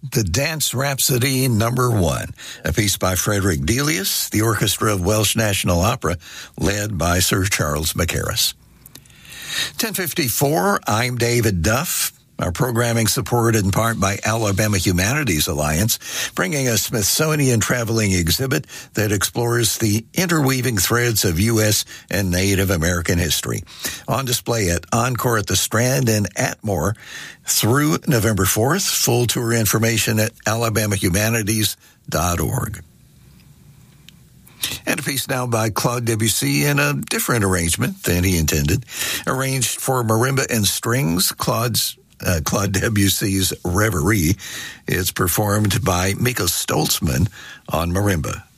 The Dance Rhapsody #1, a piece by Frederick Delius, the Orchestra of Welsh National Opera, led by Sir Charles Mackerras. 10:54, I'm David Duff. Our programming supported in part by Alabama Humanities Alliance, bringing a Smithsonian traveling exhibit that explores the interweaving threads of U.S. and Native American history. On display at Encore at the Strand and Atmore through November 4th. Full tour information at alabamahumanities.org. And a piece now by Claude Debussy in a different arrangement than he intended. Arranged for marimba and strings, Claude Debussy's Reverie is performed by Mika Stoltzman on marimba.